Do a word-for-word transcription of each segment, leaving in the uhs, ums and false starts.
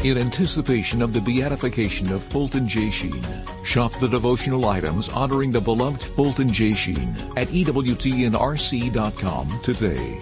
in anticipation of the beatification of Fulton J. Sheen. Shop the devotional items honoring the beloved Fulton J. Sheen at E W T N R C dot com today.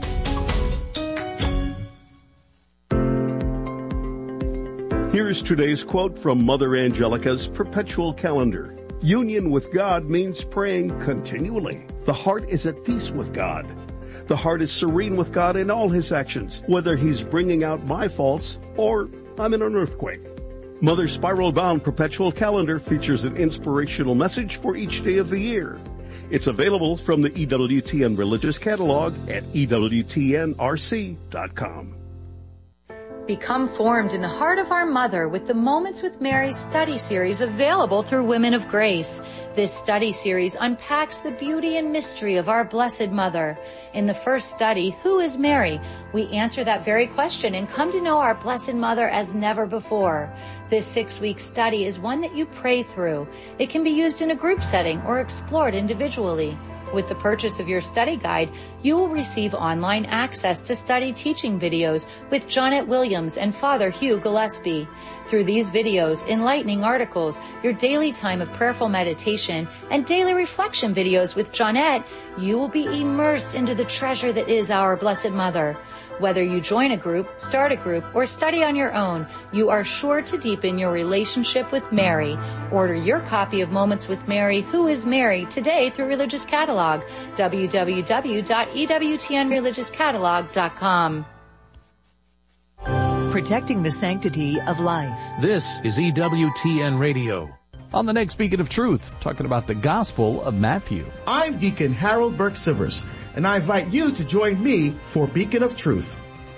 Here's today's quote from Mother Angelica's Perpetual Calendar. Union with God means praying continually. The heart is at peace with God. The heart is serene with God in all his actions, whether he's bringing out my faults or I'm in an earthquake. Mother's spiral-bound Perpetual Calendar features an inspirational message for each day of the year. It's available from the E W T N Religious Catalog at E W T N R C dot com. Become formed in the heart of our Mother with the Moments with Mary study series available through Women of Grace. This study series unpacks the beauty and mystery of our Blessed Mother. In the first study, Who is Mary? We answer that very question and come to know our Blessed Mother as never before. This six-week study is one that you pray through. It can be used in a group setting or explored individually. With the purchase of your study guide, you will receive online access to study teaching videos with Jonette Williams and Father Hugh Gillespie. Through these videos, enlightening articles, your daily time of prayerful meditation, and daily reflection videos with Jonette, you will be immersed into the treasure that is our Blessed Mother. Whether you join a group, start a group, or study on your own, you are sure to deepen your relationship with Mary. Order your copy of Moments with Mary, Who is Mary, today through Religious Catalog, w w w dot e w t n religious catalog dot com. Protecting the sanctity of life. This is E W T N Radio. On the next Beacon of Truth, talking about the Gospel of Matthew. I'm Deacon Harold Burke-Sivers, and I invite you to join me for Beacon of Truth.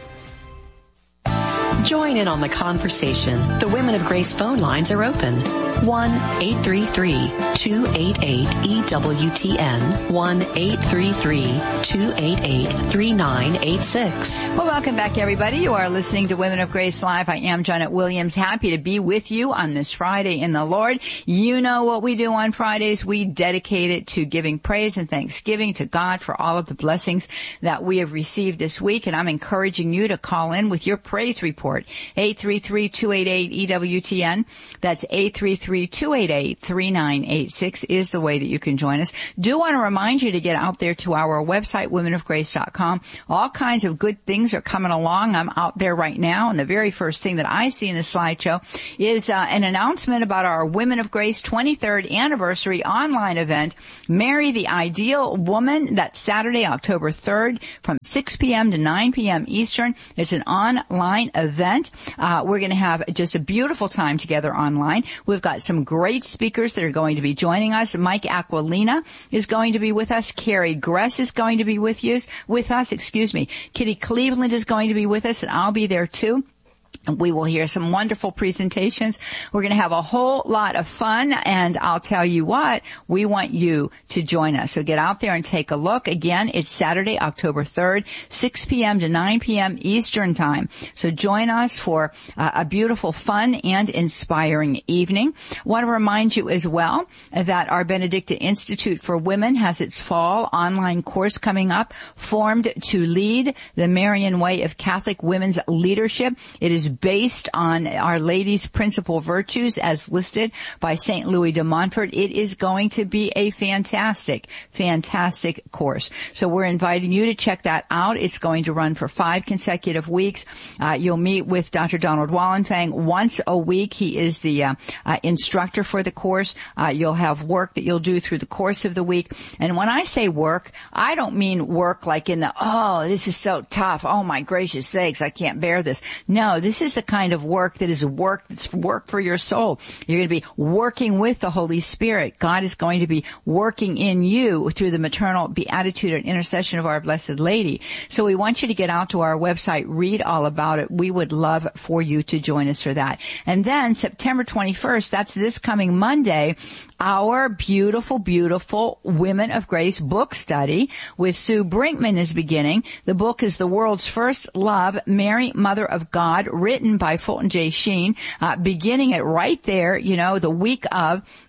Join in on the conversation. The Women of Grace phone lines are open. one eight three three, two eight eight, E W T N. one eight three three, two eight eight, three nine eight six. Well, welcome back, everybody. You are listening to Women of Grace Live. I am Jonette Williams. Happy to be with you on this Friday in the Lord. You know what we do on Fridays. We dedicate it to giving praise and thanksgiving to God for all of the blessings that we have received this week. And I'm encouraging you to call in with your praise report. eight three three, two eight eight, E W T N. That's eight three three, two eight eight, three nine eight six is the way that you can join us. Do want to remind you to get out there to our website, women of grace dot com. All kinds of good things are coming along. I'm out there right now, and the very first thing that I see in the slideshow is uh, an announcement about our Women of Grace twenty-third anniversary online event, Marry the Ideal Woman. That's Saturday, October third from six p.m. to nine p.m. Eastern. It's an online event. Uh, we're going to have just a beautiful time together online. We've got some great speakers that are going to be joining us. Mike Aquilina is going to be with us. Carrie Gress is going to be with you, with us, excuse me. Kitty Cleveland is going to be with us, and I'll be there too. We will hear some wonderful presentations. We're going to have a whole lot of fun, and I'll tell you what, we want you to join us. So get out there and take a look. Again, it's Saturday, October third, six p.m. to nine p.m. Eastern Time. So join us for uh, a beautiful, fun, and inspiring evening. I want to remind you as well that our Benedicta Institute for Women has its fall online course coming up, Formed to Lead, the Marian Way of Catholic Women's Leadership. It is based on Our Lady's principal virtues as listed by Saint Louis de Montfort. It is going to be a fantastic, fantastic course. So we're inviting you to check that out. It's going to run for five consecutive weeks. Uh, you'll meet with Doctor Donald Wallenfang once a week. He is the uh, uh, instructor for the course. Uh, you'll have work that you'll do through the course of the week. And when I say work, I don't mean work like in the, oh, this is so tough. Oh, my gracious sakes, I can't bear this. No, this is the kind of work that is work that's work for your soul. You're going to be working with the Holy Spirit. God is going to be working in you through the maternal beatitude and intercession of our Blessed Lady. So we want you to get out to our website, read all about it. We would love for you to join us for that. And then September twenty-first, that's this coming Monday, our beautiful, beautiful Women of Grace book study with Sue Brinkman is beginning. The book is The World's First Love, Mary, Mother of God, written by Fulton J. Sheen, uh, beginning it right there, you know, the week of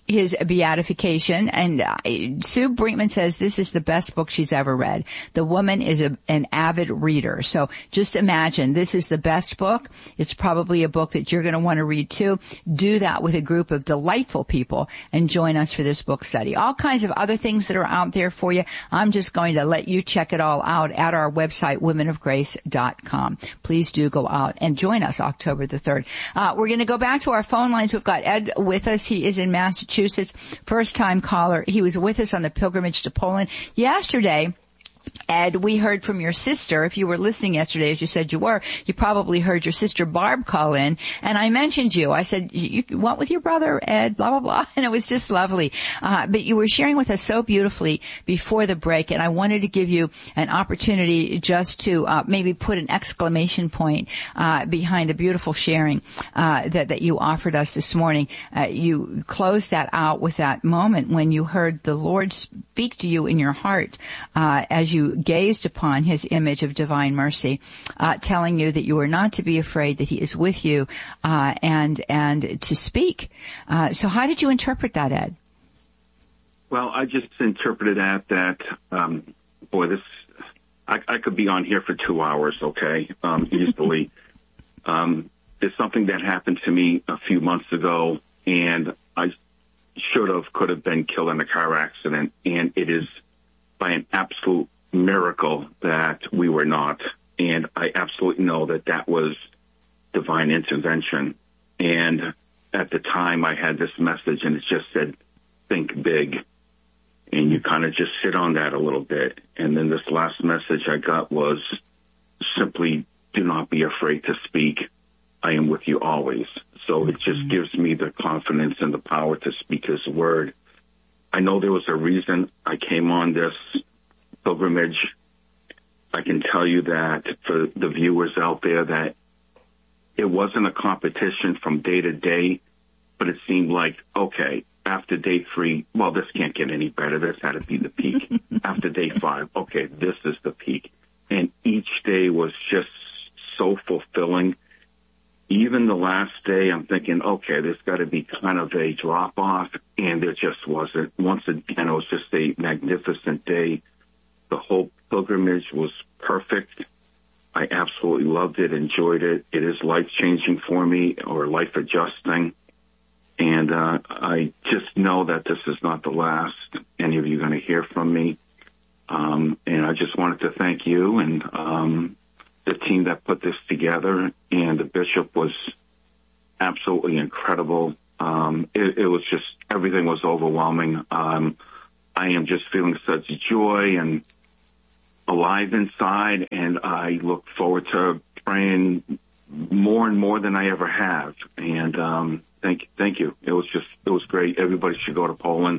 his beatification. And uh, Sue Brinkman says this is the best book she's ever read. The woman is a, an avid reader. So just imagine this is the best book. It's probably a book that you're going to want to read too. Do that with a group of delightful people and join us for this book study. All kinds of other things that are out there for you. I'm just going to let you check it all out at our website, women of grace dot com. Please do go out and join us October the third. Uh, we're going to go back to our phone lines. We've got Ed with us. He is in Massachusetts. First time caller. He was with us on the pilgrimage to Poland yesterday. Ed, we heard from your sister. If you were listening yesterday, as you said you were, you probably heard your sister Barb call in. And I mentioned you. I said, you went with your brother, Ed, blah, blah, blah. And it was just lovely. Uh, but you were sharing with us so beautifully before the break. And I wanted to give you an opportunity just to uh, maybe put an exclamation point uh, behind the beautiful sharing uh, that, that you offered us this morning. Uh, you closed that out with that moment when you heard the Lord speak to you in your heart uh, as you you gazed upon his image of divine mercy, uh, telling you that you are not to be afraid, that he is with you, uh, and, and to speak. Uh, so how did you interpret that, Ed? Well, I just interpreted that, that, um, boy, this, I, I could be on here for two hours, okay, um, easily. um, it's something that happened to me a few months ago, and I should have, could have been killed in a car accident, and it is by an absolute miracle that we were not. And I absolutely know that that was divine intervention. And at the time I had this message and it just said, think big. And you kind of just sit on that a little bit. And then this last message I got was simply, do not be afraid to speak. I am with you always. So it just gives me the confidence and the power to speak his word. I know there was a reason I came on this pilgrimage. I can tell you that for the viewers out there that it wasn't a competition from day to day, but it seemed like, okay, after day three, well, this can't get any better. This had to be the peak. After day five, okay, this is the peak. And each day was just so fulfilling. Even the last day, I'm thinking, okay, there's got to be kind of a drop-off, and there just wasn't. Once again, it was just a magnificent day. The whole pilgrimage was perfect. I absolutely loved it, enjoyed it. It is life-changing for me, or life-adjusting. And uh, I just know that this is not the last any of you are going to hear from me. Um, and I just wanted to thank you and um, the team that put this together. And the bishop was absolutely incredible. Um, it, it was just, everything was overwhelming. Um, I am just feeling such joy and alive inside, and I look forward to praying more and more than I ever have. And um, thank, thank you. It was just, it was great. Everybody should go to Poland.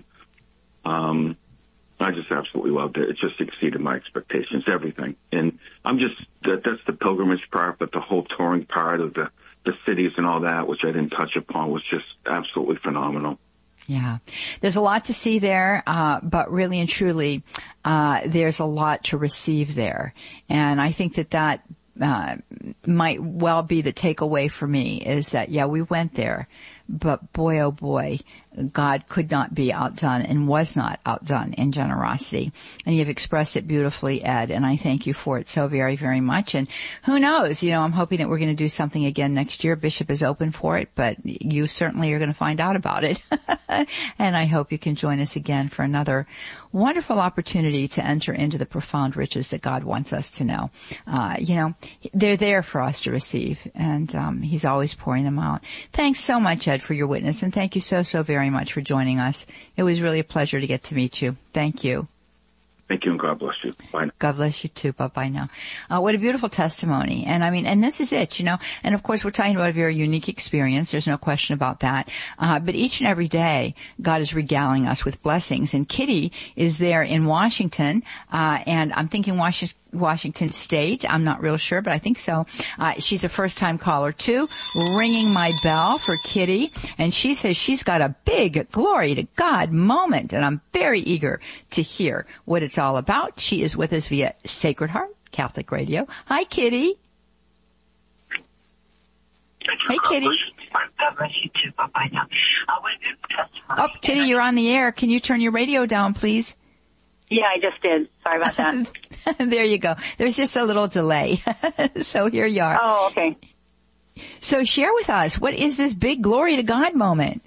Um, I just absolutely loved it. It just exceeded my expectations, everything. And I'm just, that, that's the pilgrimage part, but the whole touring part of the, the cities and all that, which I didn't touch upon, was just absolutely phenomenal. Yeah. There's a lot to see there, uh, but really and truly, uh, there's a lot to receive there. And I think that that, uh, might well be the takeaway for me, is that, yeah, we went there, but boy, oh boy, God could not be outdone and was not outdone in generosity. And you've expressed it beautifully, Ed, and I thank you for it so very, very much. And who knows, you know, I'm hoping that we're going to do something again next year. Bishop is open for it, but you certainly are going to find out about it. And I hope you can join us again for another wonderful opportunity to enter into the profound riches that God wants us to know. Uh, you know, they're there for us to receive, and um, he's always pouring them out. Thanks so much, Ed, for your witness, and thank you so, so very much for joining us. It was really a pleasure to get to meet you. Thank you. Thank you, and God bless you. Bye. God bless you too. Bye-bye now. Uh, what a beautiful testimony. And I mean, and this is it, you know, and of course we're talking about a very unique experience. There's no question about that. Uh, but each and every day, God is regaling us with blessings. And Kitty is there in Washington, uh, and I'm thinking Washington, Washington State. I'm not real sure, but I think so. Uh, she's a first-time caller too, ringing my bell for Kitty. And she says she's got a big glory to God moment. And I'm very eager to hear what it's all about. She is with us via Sacred Heart Catholic Radio. Hi, Kitty. Hey, Kitty. God bless you too. Bye-bye now. Uh, what a good testimony. Oh, Kitty, you're on the air. Can you turn your radio down, please? Yeah, I just did. Sorry about that. There you go. There's just a little delay. So here you are. Oh, okay. So share with us, what is this big glory to God moment?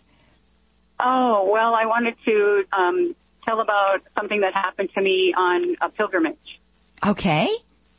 Oh, well, I wanted to um, tell about something that happened to me on a pilgrimage. Okay.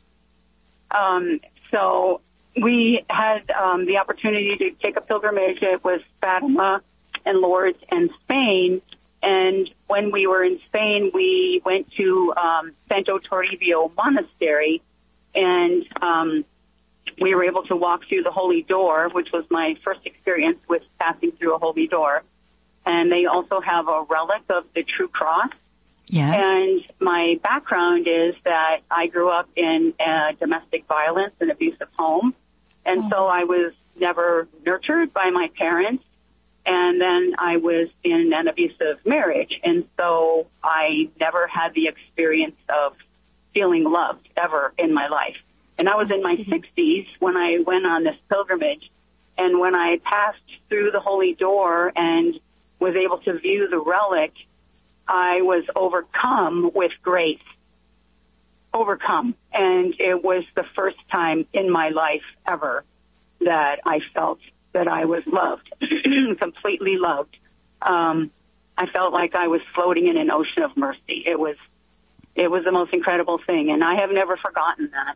Um, so we had um, the opportunity to take a pilgrimage. It was Fatima and Lourdes and Spain. And when we were in Spain, we went to um, Santo Toribio Monastery, and um, we were able to walk through the Holy Door, which was my first experience with passing through a Holy Door. And they also have a relic of the True Cross. Yes. And my background is that I grew up in a domestic violence and abusive home. And oh. so I was never nurtured by my parents. And then I was in an abusive marriage. And so I never had the experience of feeling loved ever in my life. And I was in my sixties when I went on this pilgrimage. And when I passed through the Holy Door and was able to view the relic, I was overcome with grace. Overcome. And it was the first time in my life ever that I felt that I was loved, completely loved. Um, I felt like I was floating in an ocean of mercy. It was, it was the most incredible thing, and I have never forgotten that.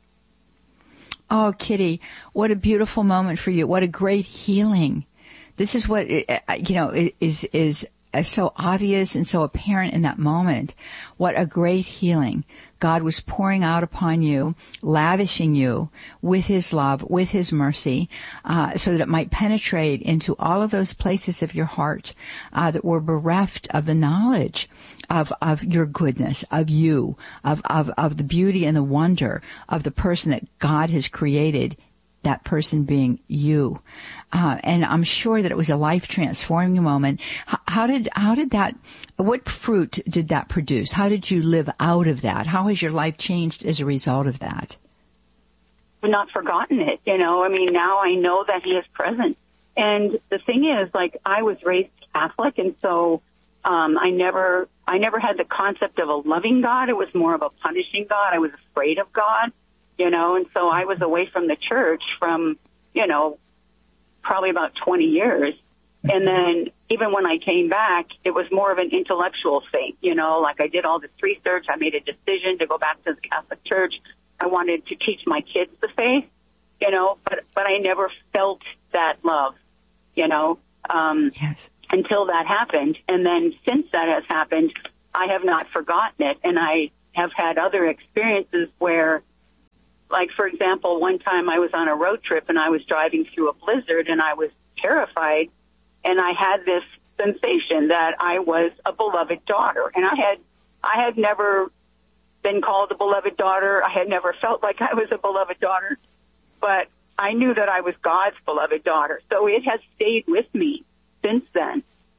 Oh, Kitty, what a beautiful moment for you. What a great healing. This is what, you know, is, is so obvious and so apparent in that moment. What a great healing. God was pouring out upon you, lavishing you with His love, with His mercy, uh, so that it might penetrate into all of those places of your heart uh, that were bereft of the knowledge of of your goodness, of you, of of of the beauty and the wonder of the person that God has created, that person being you. Uh, and I'm sure that it was a life-transforming moment. How, how did, how did that, what fruit did that produce? How did you live out of that? How has your life changed as a result of that? I've not forgotten it, you know. I mean, now I know that He is present. And the thing is, like, I was raised Catholic, and so um, I never, I never had the concept of a loving God. It was more of a punishing God. I was afraid of God. You know, and so I was away from the church from, you know, probably about twenty years. And then even when I came back, it was more of an intellectual thing, you know, like I did all this research. I made a decision to go back to the Catholic Church. I wanted to teach my kids the faith, you know, but, but I never felt that love, you know, um, yes. until that happened. And then since that has happened, I have not forgotten it. And I have had other experiences where, like, for example, one time I was on a road trip and I was driving through a blizzard and I was terrified, and I had this sensation that I was a beloved daughter. And I had, I had never been called a beloved daughter. I had never felt like I was a beloved daughter, but I knew that I was God's beloved daughter. So it has stayed with me since then.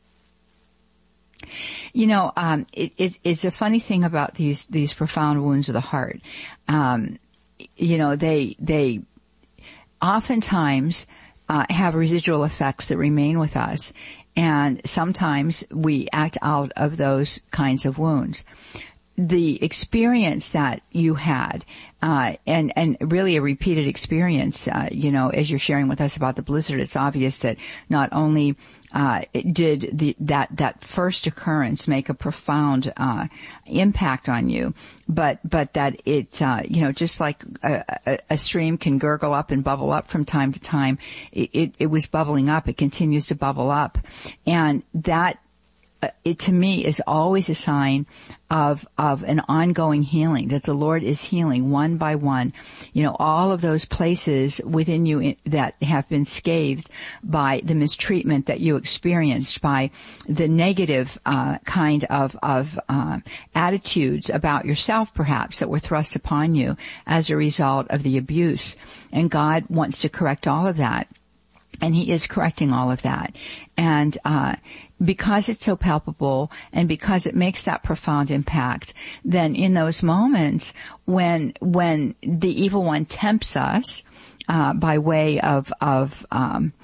You know, um, it, it, it's a funny thing about these, these profound wounds of the heart. Um, you know, they, they oftentimes, uh, have residual effects that remain with us. And sometimes we act out of those kinds of wounds. The experience that you had, uh, and, and really a repeated experience, uh, you know, as you're sharing with us about the blizzard, it's obvious that not only, uh, did the, that, that first occurrence make a profound, uh, impact on you, but, but that it, uh, you know, just like a, a, a stream can gurgle up and bubble up from time to time, it, it, it was bubbling up. It continues to bubble up. And that, it to me is always a sign of of an ongoing healing, that the Lord is healing one by one, you know, all of those places within you that have been scathed by the mistreatment that you experienced, by the negative uh kind of of uh attitudes about yourself perhaps that were thrust upon you as a result of the abuse. And God wants to correct all of that. And He is correcting all of that. And, uh, because it's so palpable and because it makes that profound impact, then in those moments when, when the evil one tempts us, uh, by way of, of, um,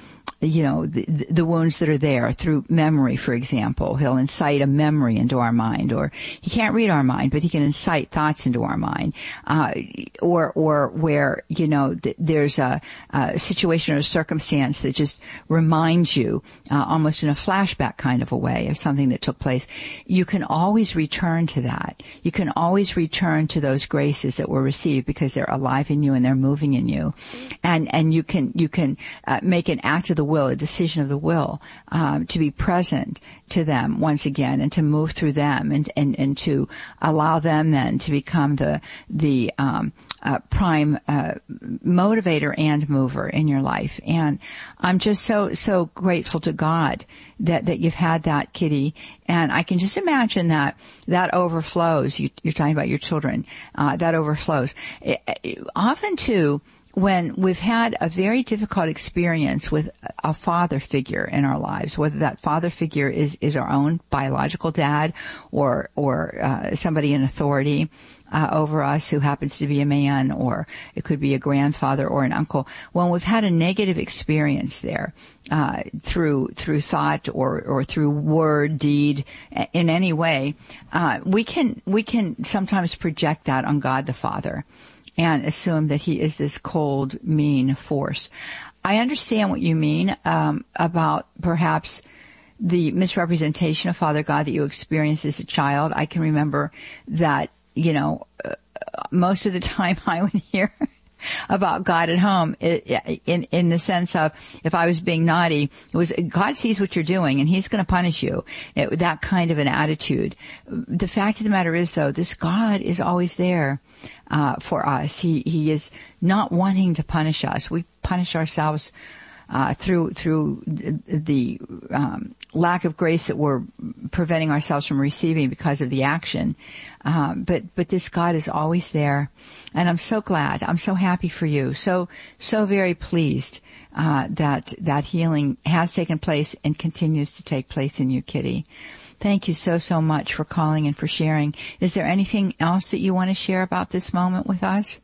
you know, the, the wounds that are there through memory, for example. He'll incite a memory into our mind, or he can't read our mind, but he can incite thoughts into our mind. Uh, or, or where, you know, th- there's a, a situation or a circumstance that just reminds you, uh, almost in a flashback kind of a way of something that took place. You can always return to that. You can always return to those graces that were received because they're alive in you and they're moving in you. And, and you can, you can, uh, make an act of the will, a decision of the will, um, to be present to them once again and to move through them and, and, and to allow them then to become the, the, um, uh, prime, uh, motivator and mover in your life. And I'm just so, so grateful to God that, that you've had that, Kitty. And I can just imagine that, that overflows. You, you're talking about your children, uh, that overflows. It, it, often too, when we've had a very difficult experience with a father figure in our lives, whether that father figure is, is our own biological dad or, or, uh, somebody in authority, uh, over us who happens to be a man, or it could be a grandfather or an uncle. When we've had a negative experience there, uh, through, through thought or, or through word, deed, in any way, uh, we can, we can sometimes project that on God the Father and assume that he is this cold, mean force. I understand what you mean um, about perhaps the misrepresentation of Father God that you experienced as a child. I can remember that, you know, uh, most of the time I would hear about God at home in in the sense of if I was being naughty, it was God sees what you're doing and he's going to punish you. It, that kind of an attitude. The fact of the matter is, though, this God is always there uh for us. He he is not wanting to punish us. We punish ourselves uh through through the um lack of grace that we're preventing ourselves from receiving because of the action. Um, but, but this God is always there. And I'm so glad. I'm so happy for you. So, so very pleased, uh, that, that healing has taken place and continues to take place in you, Kitty. Thank you so, so much for calling and for sharing. Is there anything else that you want to share about this moment with us?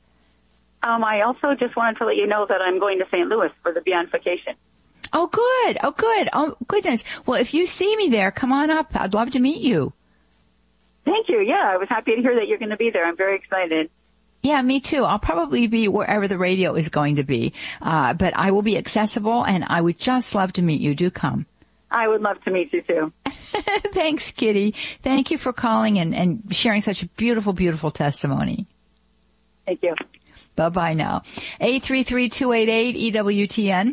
Um, I also just wanted to let you know that I'm going to Saint Louis for the beatification. Oh, good. Oh, good. Oh, goodness. Well, if you see me there, come on up. I'd love to meet you. Thank you. Yeah, I was happy to hear that you're going to be there. I'm very excited. Yeah, me too. I'll probably be wherever the radio is going to be. Uh, but I will be accessible and I would just love to meet you. Do come. I would love to meet you too. Thanks, Kitty. Thank you for calling and, and sharing such a beautiful, beautiful testimony. Thank you. Bye-bye now. eight three three, two eight eight, E W T N.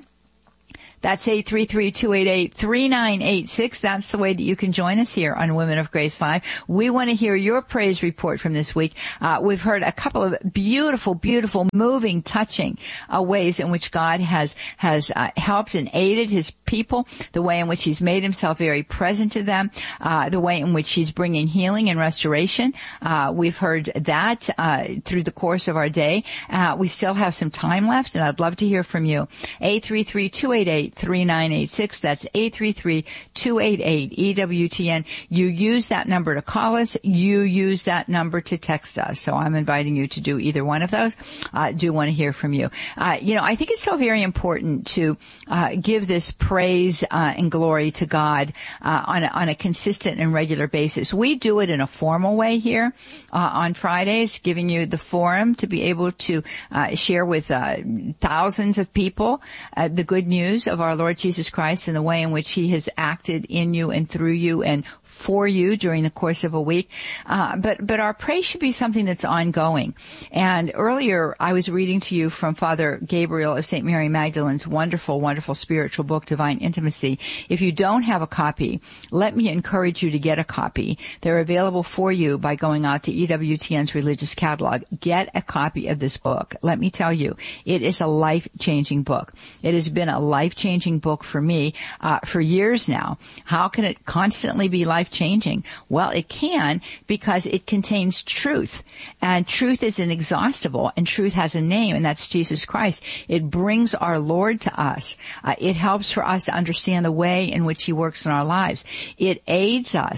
That's eight three three, two eight eight, three nine eight six. That's the way that you can join us here on Women of Grace Live. We want to hear your praise report from this week. Uh, we've heard a couple of beautiful, beautiful, moving, touching uh, ways in which God has has uh, helped and aided his people, the way in which he's made himself very present to them, uh, the way in which he's bringing healing and restoration. Uh, we've heard that uh, through the course of our day. Uh, we still have some time left, and I'd love to hear from you. eight three three, two eight eight, three nine eight six. That's eight three three, two eight eight, E W T N. You use that number to call us. You use that number to text us. So I'm inviting you to do either one of those. I uh, do want to hear from you. Uh, you know, I think it's so very important to uh, give this praise uh, and glory to God uh, on, a, on a consistent and regular basis. We do it in a formal way here uh, on Fridays, giving you the forum to be able to uh, share with uh, thousands of people uh, the good news of our Lord Jesus Christ and the way in which he has acted in you and through you and for you during the course of a week. Uh, but, but our praise should be something that's ongoing. And earlier I was reading to you from Father Gabriel of Saint Mary Magdalene's wonderful, wonderful spiritual book, Divine Intimacy. If you don't have a copy, let me encourage you to get a copy. They're available for you by going out to E W T N's religious catalog. Get a copy of this book. Let me tell you, it is a life-changing book. It has been a life-changing book for me, uh, for years now. How can it constantly be life changing? Well, it can because it contains truth, and truth is inexhaustible, and truth has a name, and that's Jesus Christ. It brings our Lord to us. Uh, it helps for us to understand the way in which he works in our lives. It aids us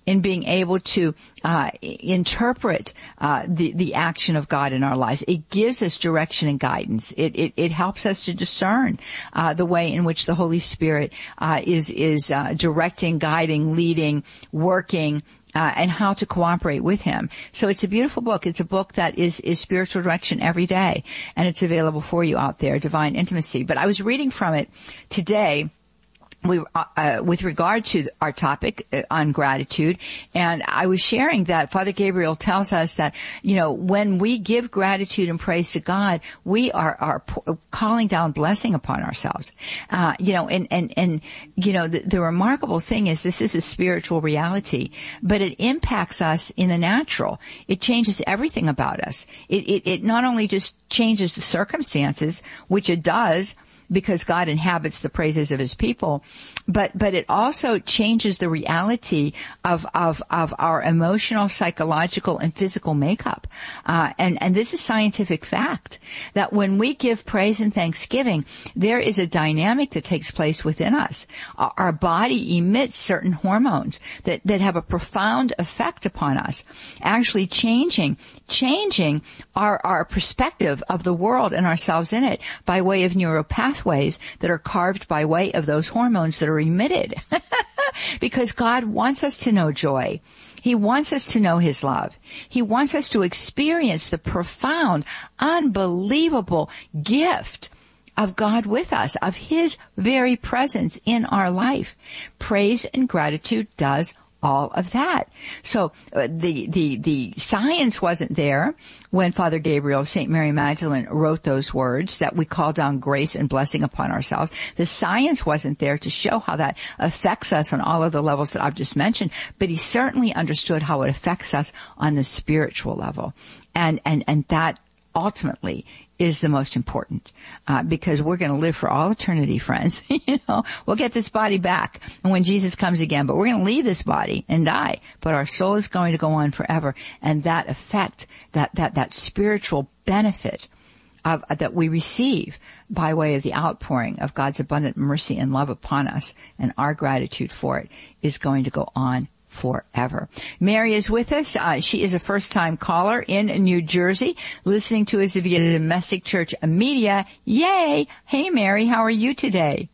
in being able to uh interpret uh the the action of God in our lives. It gives us direction and guidance. It it, it helps us to discern uh the way in which the Holy Spirit uh is is uh directing, guiding, leading, working, Uh, and how to cooperate with him. So it's a beautiful book. It's a book that is, is spiritual direction every day. And it's available for you out there, Divine Intimacy. But I was reading from it today. We, uh, with regard to our topic uh, on gratitude, and I was sharing that Father Gabriel tells us that, you know, when we give gratitude and praise to God, we are, are p- calling down blessing upon ourselves. Uh, you know, and, and, and, you know, the, the remarkable thing is this is a spiritual reality, but it impacts us in the natural. It changes everything about us. It, it, it not only just changes the circumstances, which it does, because God inhabits the praises of his people, but, but it also changes the reality of, of, of our emotional, psychological, and physical makeup. Uh, and, and this is scientific fact that when we give praise and thanksgiving, there is a dynamic that takes place within us. Our, our body emits certain hormones that, that have a profound effect upon us, actually changing, changing our, our perspective of the world and ourselves in it by way of neuropathy pathways that are carved by way of those hormones that are emitted. Because God wants us to know joy. He wants us to know his love. He wants us to experience the profound, unbelievable gift of God with us, of his very presence in our life. Praise and gratitude does all of that. So uh, the, the, the science wasn't there when Father Gabriel of Saint Mary Magdalene wrote those words that we call down grace and blessing upon ourselves. The science wasn't there to show how that affects us on all of the levels that I've just mentioned, but he certainly understood how it affects us on the spiritual level. And, and, and that ultimately is the most important, uh, because we're going to live for all eternity, friends. You know, we'll get this body back when Jesus comes again, but we're going to leave this body and die, but our soul is going to go on forever. And that effect, that, that, that spiritual benefit of, that we receive by way of the outpouring of God's abundant mercy and love upon us and our gratitude for it is going to go on forever. Mary is with us. Uh, she is a first-time caller in New Jersey, listening to us via the Domestic Church Media. Yay! Hey, Mary, how are you today?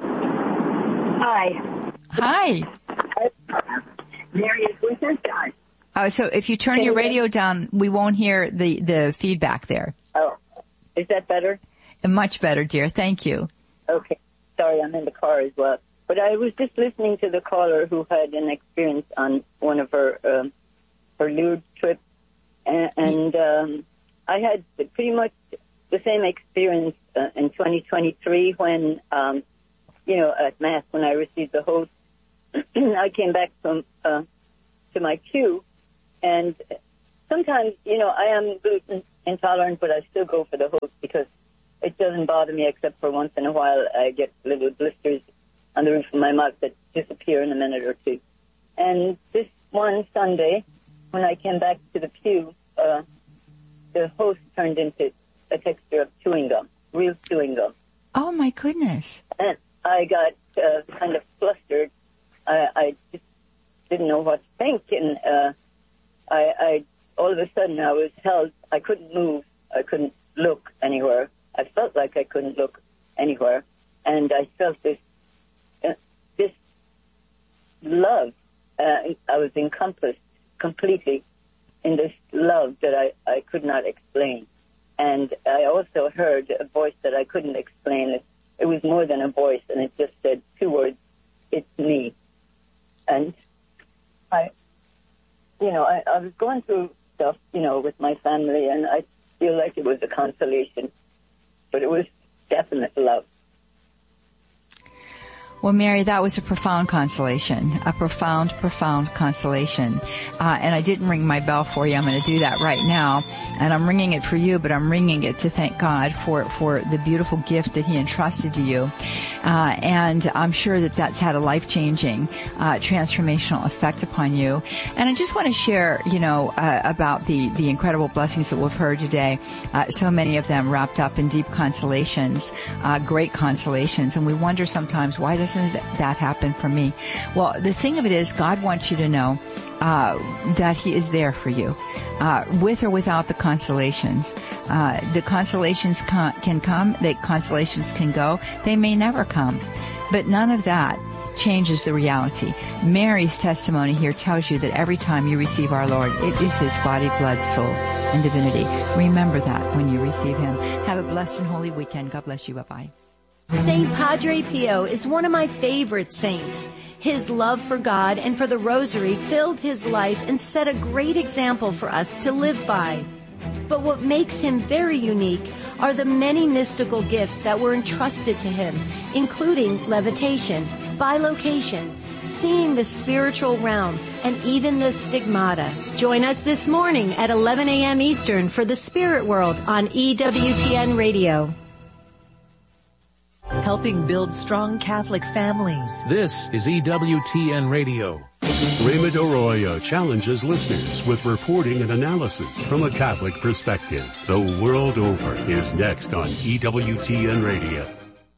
Hi. Hi. Mary is with us. Uh, so if you turn Can your you radio down, we won't hear the, the feedback there. Oh, is that better? Much better, dear. Thank you. Okay. Sorry, I'm in the car as well. But I was just listening to the caller who had an experience on one of her um, her Lourdes trips, and, and um, I had pretty much the same experience uh, in twenty twenty-three when, um, you know, at Mass when I received the host. I came back from uh, to my pew, and sometimes, you know, I am gluten intolerant, but I still go for the host because it doesn't bother me, except for once in a while I get little blisters on the roof of my mouth that disappear in a minute or two. And this one Sunday, when I came back to the pew, uh, the host turned into a texture of chewing gum, real chewing gum. Oh, my goodness. And I got uh, kind of flustered. I, I just didn't know what to think. And uh, I, I all of a sudden I was held. I couldn't move. I couldn't look anywhere. I felt like I couldn't look anywhere. And I felt this this love. Uh, I was encompassed completely in this love that I, I could not explain. And I also heard a voice that I couldn't explain. It, it was more than a voice, and it just said two words, it's me. And I, you know, I, I was going through stuff, you know, with my family, and I feel like it was a consolation, but it was definite love. Well, Mary, that was a profound consolation, a profound, profound consolation. Uh, and I didn't ring my bell for you. I'm going to do that right now. And I'm ringing it for you, but I'm ringing it to thank God for, for the beautiful gift that he entrusted to you. Uh, and I'm sure that that's had a life-changing, uh, transformational effect upon you. And I just want to share, you know, uh, about the, the incredible blessings that we've heard today. Uh, so many of them wrapped up in deep consolations, uh, great consolations. And we wonder sometimes, why doesn't doesn't that happen for me? Well, the thing of it is, God wants you to know uh, that He is there for you, uh, with or without the consolations. Uh, the consolations can, can come, the consolations can go, they may never come, but none of that changes the reality. Mary's testimony here tells you that every time you receive our Lord, it is His body, blood, soul, and divinity. Remember that when you receive Him. Have a blessed and holy weekend. God bless you. Bye-bye. Saint Padre Pio is one of my favorite saints. His love for God and for the Rosary filled his life and set a great example for us to live by. But what makes him very unique are the many mystical gifts that were entrusted to him, including levitation, bilocation, seeing the spiritual realm, and even the stigmata. Join us this morning at eleven a.m. Eastern for the Spirit World on E W T N Radio. Helping build strong Catholic families. This is E W T N Radio. Raymond Arroyo challenges listeners with reporting and analysis from a Catholic perspective. The world over is next on E W T N Radio.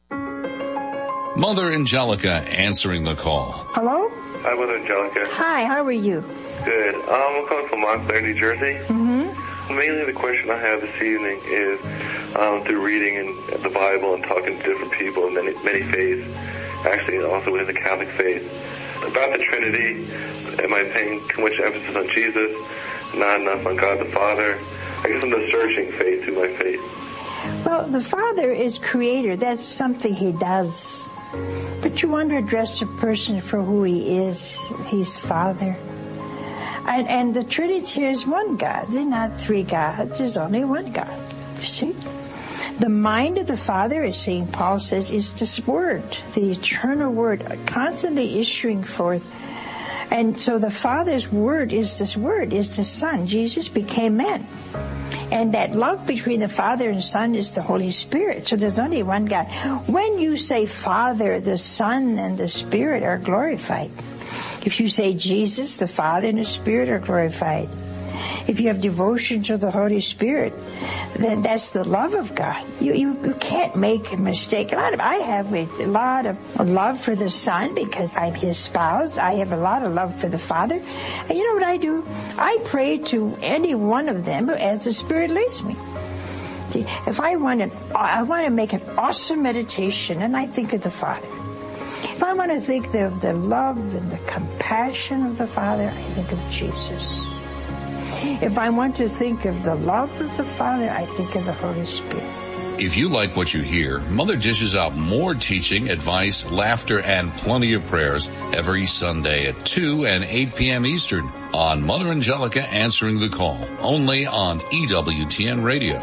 Mother Angelica answering the call. Hello? Hi, Mother Angelica. Hi, how are you? Good. Um, I'm calling from Montclair, New Jersey. Mm-hmm. Mainly the question I have this evening is um, through reading in the Bible and talking to different people in many, many faiths, actually also within the Catholic faith, about the Trinity. Am I paying too much emphasis on Jesus, not enough on God the Father? I guess I'm just searching faith through my faith. Well, the Father is creator. That's something He does. But you want to address a person for who He is. He's Father. And, and the Trinity is one God. They're not three gods. There's only one God. You see? The mind of the Father, as Saint Paul says, is this Word, the eternal Word, constantly issuing forth. And so the Father's Word is this Word, is the Son. Jesus became man. And that love between the Father and Son is the Holy Spirit. So there's only one God. When you say Father, the Son and the Spirit are glorified. If you say Jesus, the Father and the Spirit are glorified. If you have devotion to the Holy Spirit, then that's the love of God. You, you, you can't make a mistake. A lot of, I have a lot of love for the Son because I'm His spouse. I have a lot of love for the Father. And you know what I do? I pray to any one of them as the Spirit leads me. See, if I want an, I want to make an awesome meditation, and I think of the Father. If I want to think of the love and the compassion of the Father, I think of Jesus. If I want to think of the love of the Father, I think of the Holy Spirit. If you like what you hear, Mother dishes out more teaching, advice, laughter, and plenty of prayers every Sunday at two and eight p.m. Eastern on Mother Angelica Answering the Call, only on E W T N Radio.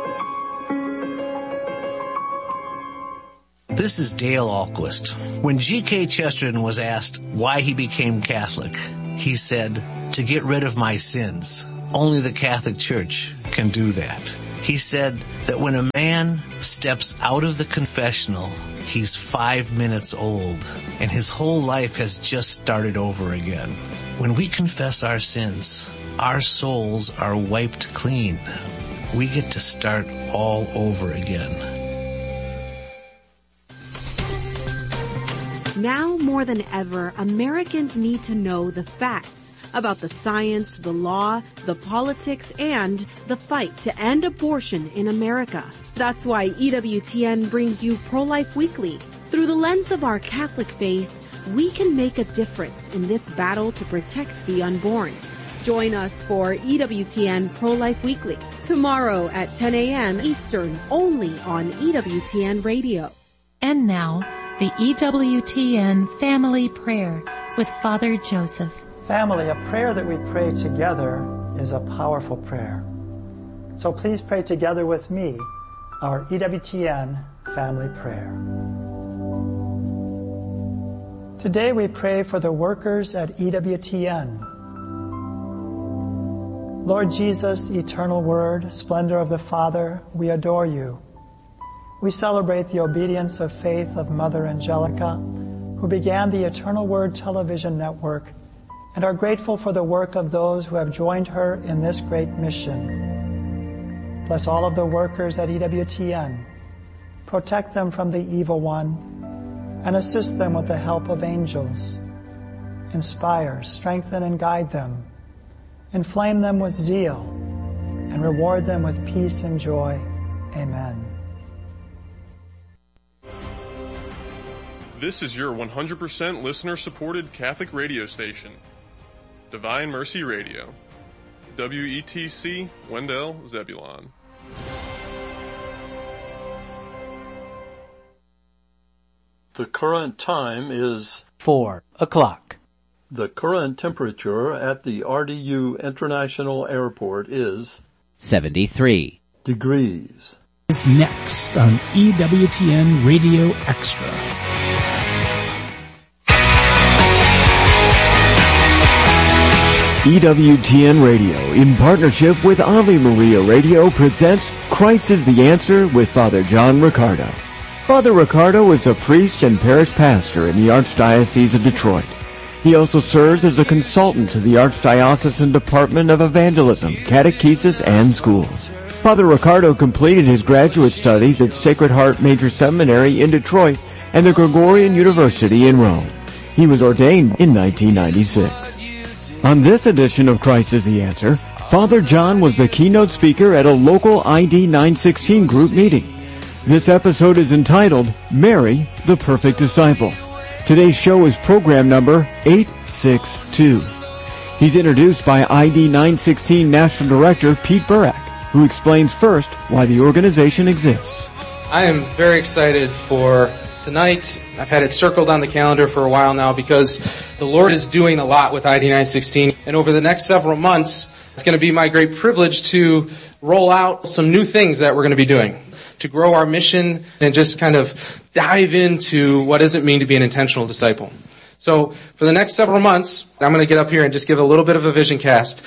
This is Dale Ahlquist. When G K Chesterton was asked why he became Catholic, he said, "To get rid of my sins. Only the Catholic Church can do that." He said that when a man steps out of the confessional, he's five minutes old, and his whole life has just started over again. When we confess our sins, our souls are wiped clean. We get to start all over again. Now more than ever, Americans need to know the facts about the science, the law, the politics, and the fight to end abortion in America. That's why E W T N brings you Pro-Life Weekly. Through the lens of our Catholic faith, we can make a difference in this battle to protect the unborn. Join us for E W T N Pro-Life Weekly tomorrow at ten a.m. Eastern, only on E W T N Radio. And now, the E W T N Family Prayer with Father Joseph. Family, a prayer that we pray together is a powerful prayer. So please pray together with me our E W T N Family Prayer. Today we pray for the workers at E W T N. Lord Jesus, eternal Word, splendor of the Father, we adore you. We celebrate the obedience of faith of Mother Angelica, who began the Eternal Word television network, and are grateful for the work of those who have joined her in this great mission. Bless all of the workers at E W T N. Protect them from the evil one. and assist them with the help of angels. Inspire, strengthen, and guide them. Inflame them with zeal, and reward them with peace and joy. Amen. This is your one hundred percent listener-supported Catholic radio station, Divine Mercy Radio, W E T C, Wendell, Zebulon. The current time is four o'clock. The current temperature at the R D U International Airport is seventy-three degrees. Is next on E W T N Radio Extra. E W T N Radio, in partnership with Ave Maria Radio, presents Christ is the Answer with Father John Riccardo. Father Riccardo is a priest and parish pastor in the Archdiocese of Detroit. He also serves as a consultant to the Archdiocesan Department of Evangelism, Catechesis, and Schools. Father Riccardo completed his graduate studies at Sacred Heart Major Seminary in Detroit and the Gregorian University in Rome. He was ordained in nineteen ninety-six. On this edition of Christ is the Answer, Father John was the keynote speaker at a local I D nine sixteen group meeting. This episode is entitled, Mary, the Perfect Disciple. Today's show is program number eight sixty-two. He's introduced by I D nine sixteen National Director Pete Burak, who explains first why the organization exists. I am very excited for tonight. I've had it circled on the calendar for a while now because the Lord is doing a lot with I D nine sixteen. And over the next several months, it's going to be my great privilege to roll out some new things that we're going to be doing to grow our mission and just kind of dive into what does it mean to be an intentional disciple. So for the next several months, I'm going to get up here and just give a little bit of a vision cast.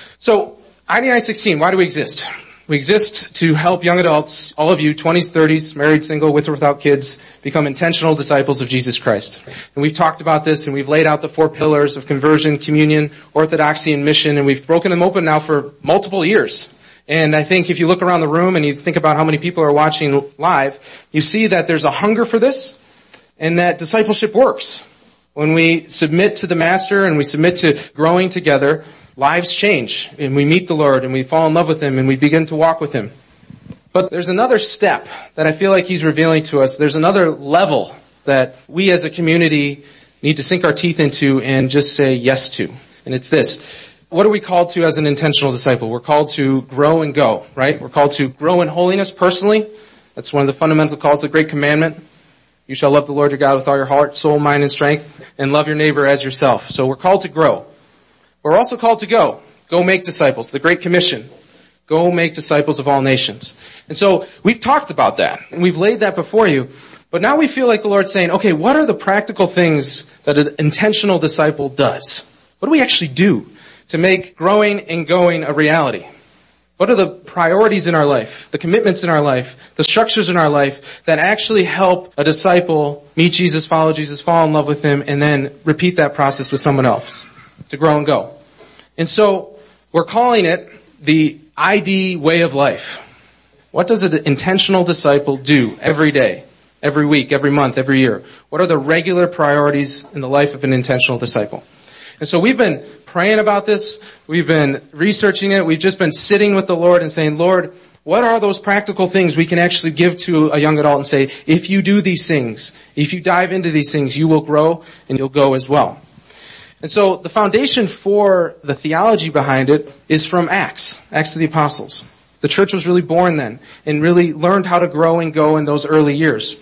So I D nine sixteen, why do we exist? We exist to help young adults, all of you, twenties, thirties, married, single, with or without kids, become intentional disciples of Jesus Christ. And we've talked about this and we've laid out the four pillars of conversion, communion, orthodoxy, and mission, and we've broken them open now for multiple years. And I think if you look around the room and you think about how many people are watching live, you see that there's a hunger for this and that discipleship works. When we submit to the Master and we submit to growing together, lives change, and we meet the Lord, and we fall in love with Him, and we begin to walk with Him. But there's another step that I feel like He's revealing to us. There's another level that we as a community need to sink our teeth into and just say yes to. And it's this. What are we called to as an intentional disciple? We're called to grow and go, right? We're called to grow in holiness personally. That's one of the fundamental calls, the Great Commandment. You shall love the Lord your God with all your heart, soul, mind, and strength, and love your neighbor as yourself. So we're called to grow. We're also called to go. Go make disciples. The Great Commission. Go make disciples of all nations. And so we've talked about that, and we've laid that before you. But now we feel like the Lord's saying, okay, what are the practical things that an intentional disciple does? What do we actually do to make growing and going a reality? What are the priorities in our life, the commitments in our life, the structures in our life that actually help a disciple meet Jesus, follow Jesus, fall in love with Him, and then repeat that process with someone else? To grow and go. And so we're calling it the I D way of life. What does an intentional disciple do every day, every week, every month, every year? What are the regular priorities in the life of an intentional disciple? And so we've been praying about this. We've been researching it. We've just been sitting with the Lord and saying, Lord, what are those practical things we can actually give to a young adult and say, if you do these things, if you dive into these things, you will grow and you'll go as well. And so the foundation for the theology behind it is from Acts, Acts of the Apostles. The church was really born then and really learned how to grow and go in those early years.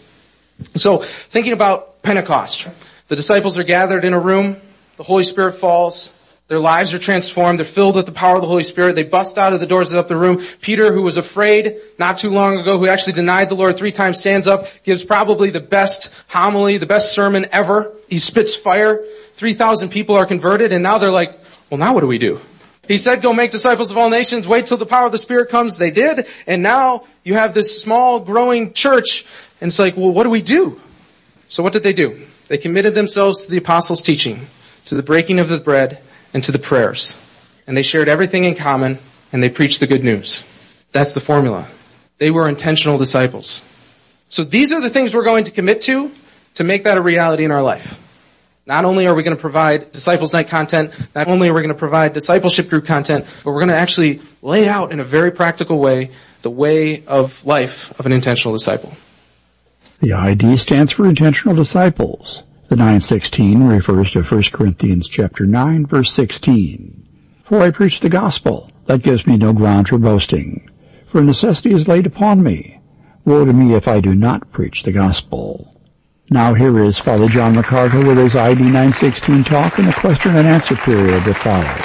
So thinking about Pentecost, the disciples are gathered in a room, the Holy Spirit falls, their lives are transformed, they're filled with the power of the Holy Spirit, they bust out of the doors of the room. Peter, who was afraid not too long ago, who actually denied the Lord three times, stands up, gives probably the best homily, the best sermon ever. He spits fire. three thousand people are converted, and now they're like, well, now what do we do? He said, go make disciples of all nations, wait till the power of the Spirit comes. They did, and now you have this small, growing church, and it's like, well, what do we do? So what did they do? They committed themselves to the apostles' teaching, to the breaking of the bread, and to the prayers. And they shared everything in common, and they preached the good news. That's the formula. They were intentional disciples. So these are the things we're going to commit to. to make that a reality in our life. Not only are we going to provide Disciples Night content, not only are we going to provide discipleship group content, but we're going to actually lay out in a very practical way the way of life of an intentional disciple. The I D stands for Intentional Disciples. The nine sixteen refers to First Corinthians chapter nine, verse sixteen. For I preach the gospel, that gives me no ground for boasting. For necessity is laid upon me. Woe to me if I do not preach the gospel. Now here is Father John MacArthur with his I D nine sixteen talk and the question and answer period that follows.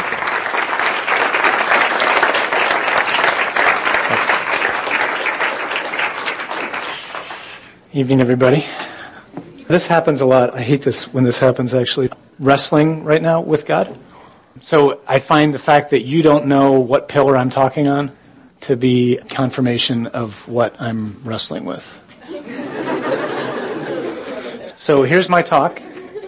Evening, everybody. This happens a lot. I hate this when this happens, actually. Wrestling right now with God. So I find the fact that you don't know what pillar I'm talking on to be confirmation of what I'm wrestling with. So here's my talk.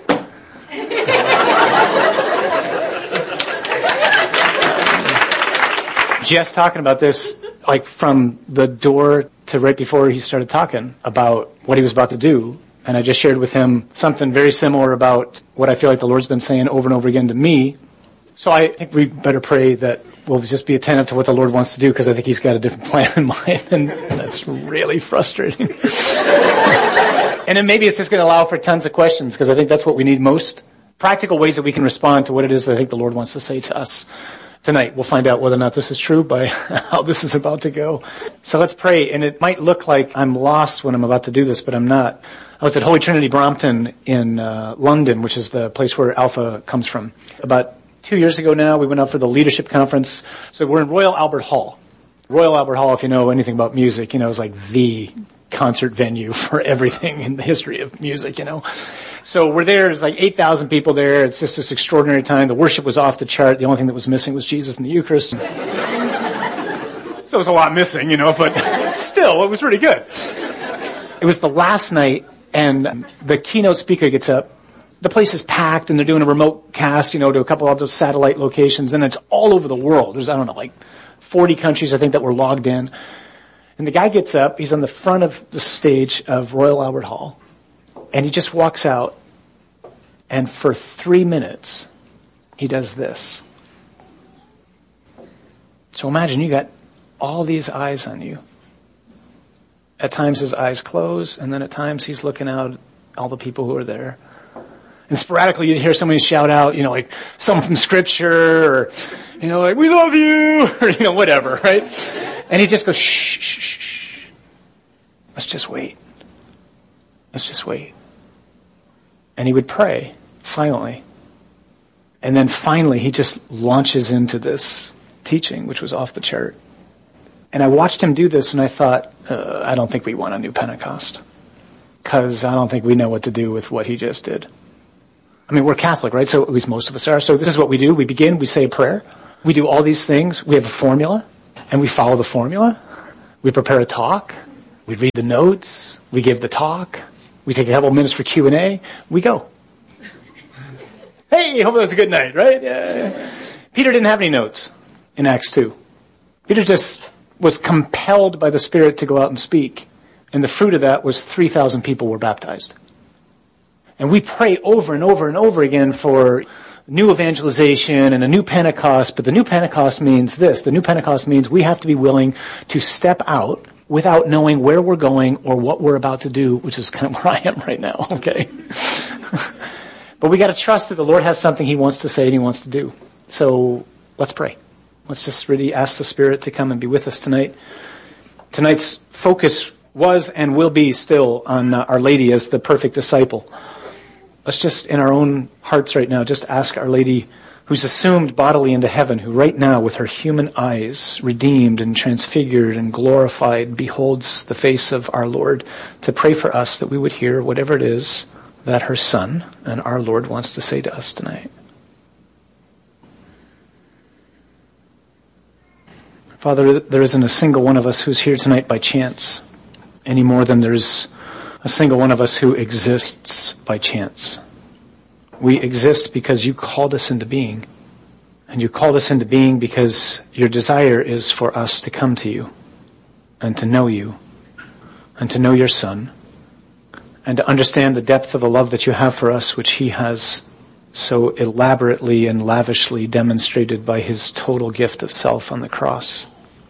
Just talking about this, like from the door to right before he started talking about what he was about to do. And I just shared with him something very similar about what I feel like the Lord's been saying over and over again to me. So I think we better pray that we'll just be attentive to what the Lord wants to do, because I think he's got a different plan in mind, and that's really frustrating. And then maybe it's just going to allow for tons of questions, because I think that's what we need most. Practical ways that we can respond to what it is that I think the Lord wants to say to us tonight. We'll find out whether or not this is true by how this is about to go. So let's pray. And it might look like I'm lost when I'm about to do this, but I'm not. I was at Holy Trinity Brompton in uh, London, which is the place where Alpha comes from. About two years ago now, we went out for the leadership conference. So we're in Royal Albert Hall. Royal Albert Hall, if you know anything about music, you know, is like the concert venue for everything in the history of music, you know. So we're there, there's like eight thousand people there. It's just this extraordinary time. The worship was off the chart. The only thing that was missing was Jesus in the Eucharist. So there was a lot missing, you know, but still, it was really good. It was the last night, and the keynote speaker gets up. The place is packed, and they're doing a remote cast, you know, to a couple of those satellite locations, and it's all over the world. There's, I don't know, like forty countries, I think, that were logged in. And the guy gets up, he's on the front of the stage of Royal Albert Hall, and he just walks out, and for three minutes, he does this. So imagine you got all these eyes on you. At times his eyes close, and then at times he's looking out at all the people who are there. And sporadically you'd hear somebody shout out, you know, like something from scripture, or, you know, like, we love you, or, you know, whatever, right? And he just goes, shh, shh, shh, shh. Let's just wait. Let's just wait. And he would pray silently. And then finally he just launches into this teaching, which was off the chart. And I watched him do this, and I thought, uh, I don't think we want a new Pentecost. Because I don't think we know what to do with what he just did. I mean, we're Catholic, right? So at least most of us are. So this is what we do. We begin, we say a prayer. We do all these things. We have a formula, and we follow the formula. We prepare a talk. We read the notes. We give the talk. We take a couple minutes for Q and A. We go. Hey, hope that was a good night, right? Yeah. Peter didn't have any notes in Acts two. Peter just was compelled by the Spirit to go out and speak. And the fruit of that was three thousand people were baptized. And we pray over and over and over again for new evangelization and a new Pentecost, but the new Pentecost means this. The new Pentecost means we have to be willing to step out without knowing where we're going or what we're about to do, which is kind of where I am right now, okay? But we got to trust that the Lord has something he wants to say and he wants to do. So let's pray. Let's just really ask the Spirit to come and be with us tonight. Tonight's focus was and will be still on uh, Our Lady as the perfect disciple. Let's just, in our own hearts right now, just ask Our Lady, who's assumed bodily into heaven, who right now with her human eyes, redeemed and transfigured and glorified, beholds the face of our Lord, to pray for us that we would hear whatever it is that her Son and our Lord wants to say to us tonight. Father, there isn't a single one of us who's here tonight by chance, any more than there's a single one of us who exists by chance. We exist because you called us into being. And you called us into being because your desire is for us to come to you and to know you and to know your Son and to understand the depth of the love that you have for us, which he has so elaborately and lavishly demonstrated by his total gift of self on the cross.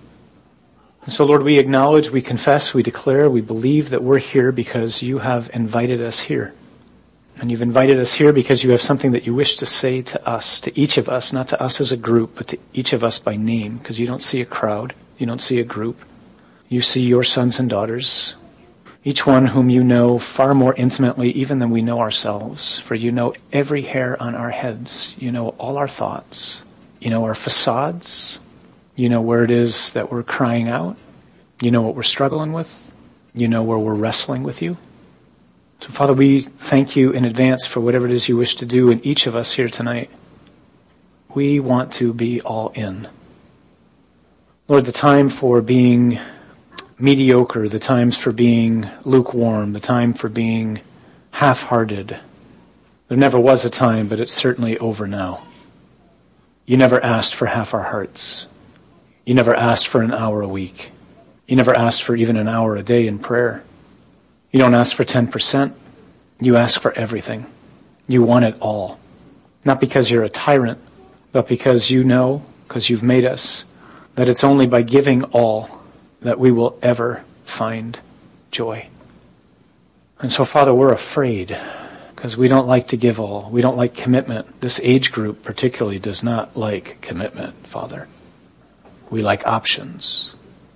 And so, Lord, we acknowledge, we confess, we declare, we believe that we're here because you have invited us here. And you've invited us here because you have something that you wish to say to us, to each of us, not to us as a group, but to each of us by name, because you don't see a crowd, you don't see a group. You see your sons and daughters, each one whom you know far more intimately even than we know ourselves, for you know every hair on our heads. You know all our thoughts. You know our facades. You know where it is that we're crying out. You know what we're struggling with. You know where we're wrestling with you. So, Father, we thank you in advance for whatever it is you wish to do in each of us here tonight. We want to be all in. Lord, the time for being mediocre, the times for being lukewarm, the time for being half-hearted. There never was a time, but it's certainly over now. You never asked for half our hearts. You never asked for an hour a week. You never asked for even an hour a day in prayer. You don't ask for ten percent. You ask for everything. You want it all. Not because you're a tyrant, but because you know, because you've made us, that it's only by giving all that we will ever find joy. And so, Father, we're afraid because we don't like to give all. We don't like commitment. This age group particularly does not like commitment, Father. We like options.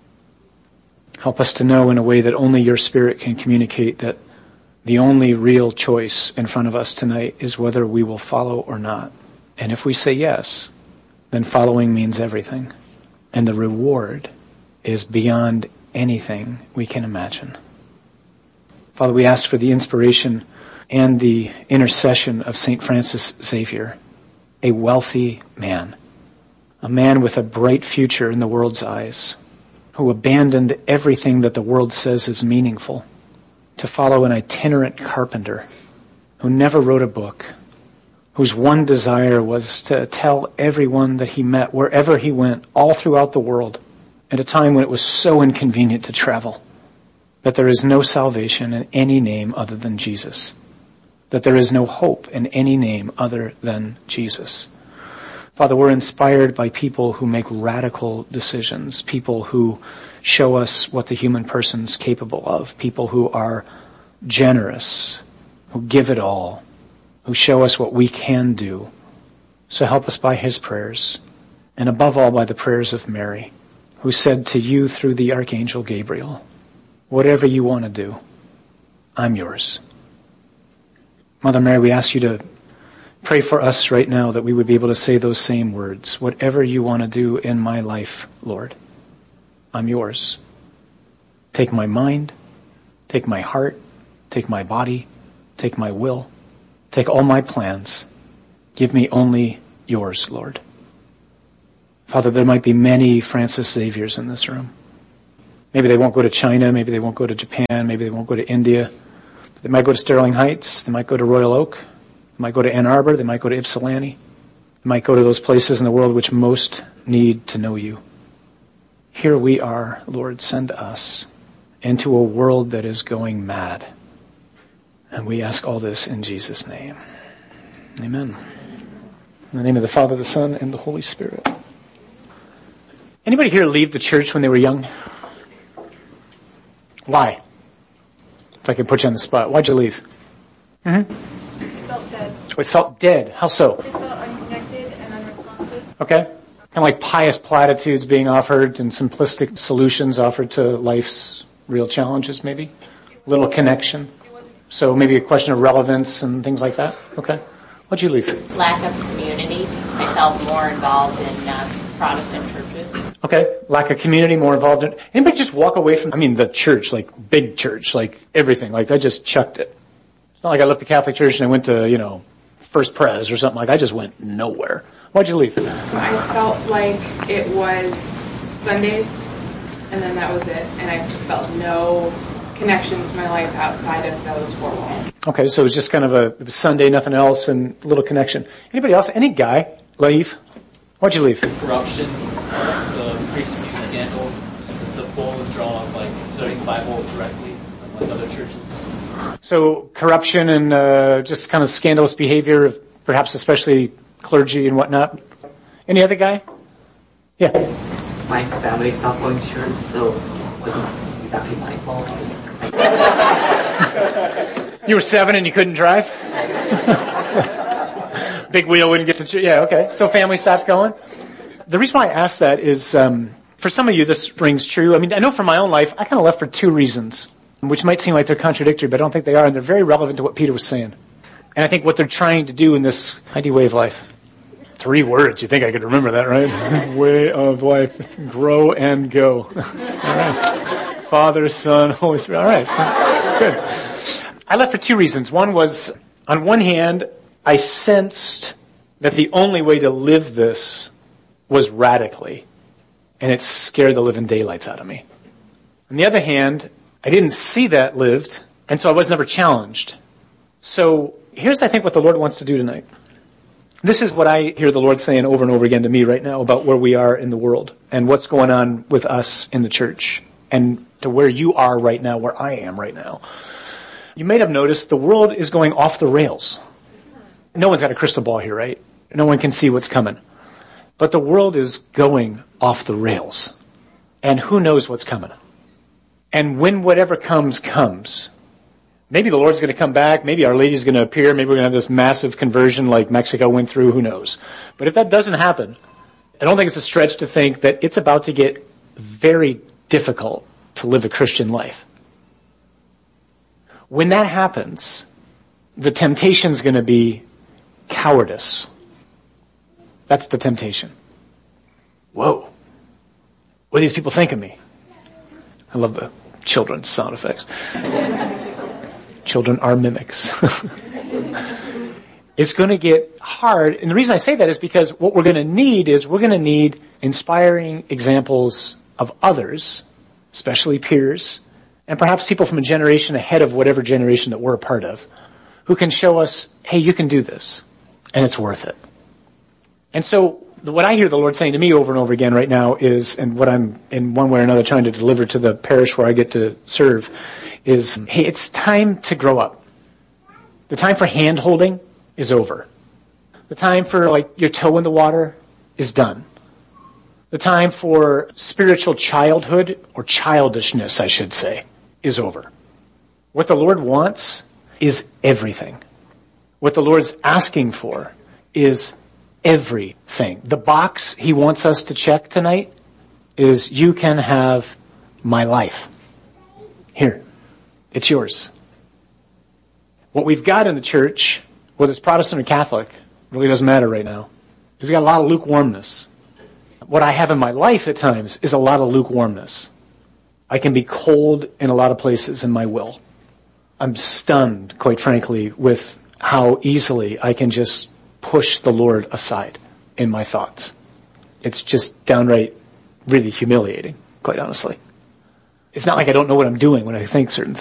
Help us to know in a way that only your Spirit can communicate that the only real choice in front of us tonight is whether we will follow or not. And if we say yes, then following means everything. And the reward is beyond anything we can imagine. Father, we ask for the inspiration and the intercession of Saint Francis Xavier, a wealthy man, a man with a bright future in the world's eyes, who abandoned everything that the world says is meaningful to follow an itinerant carpenter who never wrote a book, whose one desire was to tell everyone that he met, wherever he went, all throughout the world, at a time when it was so inconvenient to travel, that there is no salvation in any name other than Jesus, that there is no hope in any name other than Jesus. Father, we're inspired by people who make radical decisions, people who show us what the human person's capable of, people who are generous, who give it all, who show us what we can do. So help us by his prayers, and above all by the prayers of Mary, who said to you through the Archangel Gabriel, whatever you want to do, I'm yours. Mother Mary, we ask you to pray for us right now that we would be able to say those same words. Whatever you want to do in my life, Lord, I'm yours. Take my mind, take my heart, take my body, take my will, take all my plans. Give me only yours, Lord. Father, there might be many Francis Xaviers in this room. Maybe they won't go to China, maybe they won't go to Japan, maybe they won't go to India. They might go to Sterling Heights, they might go to Royal Oak, they might go to Ann Arbor, they might go to Ypsilanti. They might go to those places in the world which most need to know you. Here we are, Lord, send us into a world that is going mad. And we ask all this in Jesus' name. Amen. In the name of the Father, the Son, and the Holy Spirit. Anybody here leave the church when they were young? Why? If I can put you on the spot. Why'd you leave? Mm-hmm. It felt dead. It felt dead. How so? It felt unconnected and unresponsive. Okay. Kind of like pious platitudes being offered and simplistic solutions offered to life's real challenges, maybe? Little connection. So maybe a question of relevance and things like that? Okay. Why'd you leave? Lack of community. I felt more involved in uh, Protestant churches. Okay. Lack of community, more involved in... Anybody just walk away from, I mean, the church, like big church, like everything. Like I just chucked it. It's not like I left the Catholic Church and I went to, you know, First Pres or something. Like I just went nowhere. Why'd you leave? I felt like it was Sundays and then that was it. And I just felt no connection to my life outside of those four walls. Okay, so it was just kind of a, it was Sunday, nothing else, and a little connection. Anybody else? Any guy leave? Why'd you leave? Corruption, uh, the priest abuse scandal, just the, the full withdrawal of like studying the Bible directly, and with other churches. So corruption and uh, just kind of scandalous behavior of perhaps especially clergy and whatnot. Any other guy? Yeah. My family stopped going to church, so it wasn't exactly my fault. You were seven and you couldn't drive? Big wheel wouldn't get to church. Yeah, okay. So family stopped going? The reason why I asked that is, um, for some of you this rings true. I mean, I know for my own life, I kind of left for two reasons, which might seem like they're contradictory, but I don't think they are, and they're very relevant to what Peter was saying. And I think what they're trying to do in this ideal way of life. Three words. You think I could remember that, right? Way of life. Grow and go. All right. Father, Son, Holy Spirit. All right. Good. I left for two reasons. One was, on one hand, I sensed that the only way to live this was radically, and it scared the living daylights out of me. On the other hand, I didn't see that lived, and so I was never challenged. So here's, I think, what the Lord wants to do tonight. This is what I hear the Lord saying over and over again to me right now about where we are in the world and what's going on with us in the church and to where you are right now, where I am right now. You may have noticed the world is going off the rails. No one's got a crystal ball here, right? No one can see what's coming. But the world is going off the rails. And who knows what's coming? And when whatever comes, comes. Maybe the Lord's going to come back. Maybe Our Lady's going to appear. Maybe we're going to have this massive conversion like Mexico went through. Who knows? But if that doesn't happen, I don't think it's a stretch to think that it's about to get very difficult to live a Christian life. When that happens, the temptation's going to be cowardice. That's the temptation. Whoa. What do these people think of me? I love the children's sound effects. Children are mimics. It's going to get hard. And the reason I say that is because what we're going to need is we're going to need inspiring examples of others, especially peers, and perhaps people from a generation ahead of whatever generation that we're a part of, who can show us, hey, you can do this, and it's worth it. And so what I hear the Lord saying to me over and over again right now is, and what I'm in one way or another trying to deliver to the parish where I get to serve, is, hey, it's time to grow up. The time for hand holding is over. The time for like your toe in the water is done. The time for spiritual childhood, or childishness, I should say, is over. What the Lord wants is everything. What the Lord's asking for is everything. The box He wants us to check tonight is, you can have my life. Here. It's yours. What we've got in the church, whether it's Protestant or Catholic, really doesn't matter right now. We've got a lot of lukewarmness. What I have in my life at times is a lot of lukewarmness. I can be cold in a lot of places in my will. I'm stunned, quite frankly, with how easily I can just push the Lord aside in my thoughts. It's just downright really humiliating, quite honestly. It's not like I don't know what I'm doing when I think certain things.